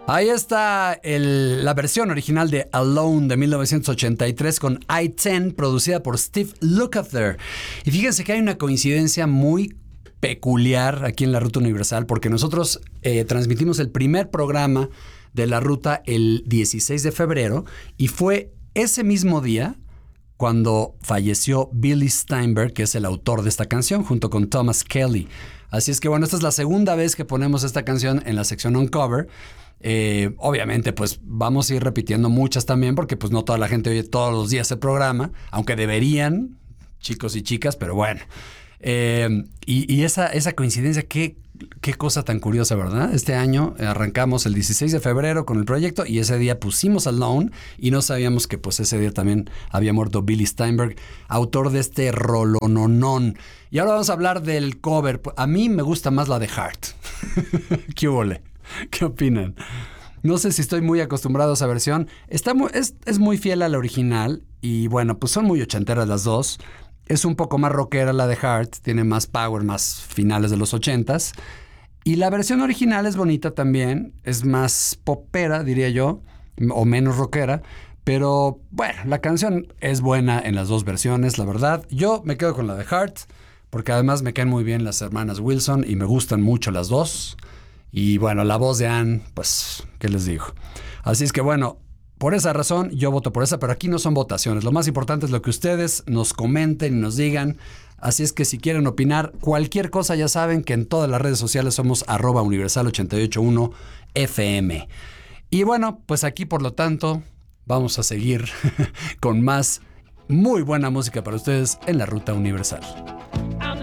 Ahí está la versión original de Alone de 1983 con I-10, producida por Steve Lukather. Y fíjense que hay una coincidencia muy peculiar aquí en la Ruta Universal, porque nosotros transmitimos el primer programa de la ruta el 16 de febrero y fue ese mismo día cuando falleció Billy Steinberg, que es el autor de esta canción, junto con Thomas Kelly. Así es que bueno, esta es la segunda vez que ponemos esta canción en la sección Uncover. Obviamente pues vamos a ir repitiendo muchas también, porque pues no toda la gente oye todos los días el programa, aunque deberían, chicos y chicas, pero bueno. Y esa coincidencia, qué cosa tan curiosa, ¿verdad? Este año arrancamos el 16 de febrero con el proyecto y ese día pusimos Alone y no sabíamos que pues ese día también había muerto Billy Steinberg, autor de este rolononón. Y ahora vamos a hablar del cover. A mí me gusta más la de Heart. ¿Qué huele? ¿Qué opinan? No sé si estoy muy acostumbrado a esa versión. Es muy fiel a la original y bueno, pues son muy ochenteras las dos. Es un poco más rockera la de Heart, tiene más power, más finales de los 80s. Y la versión original es bonita también, es más popera, diría yo, o menos rockera. Pero bueno, la canción es buena en las dos versiones, la verdad. Yo me quedo con la de Heart, porque además me caen muy bien las hermanas Wilson y me gustan mucho las dos. Y bueno, la voz de Anne, pues, ¿qué les digo? Así es que bueno, por esa razón yo voto por esa, pero aquí no son votaciones. Lo más importante es lo que ustedes nos comenten y nos digan. Así es que si quieren opinar cualquier cosa, ya saben que en todas las redes sociales somos @universal881fm. Y bueno, pues aquí por lo tanto vamos a seguir con más muy buena música para ustedes en la Ruta Universal.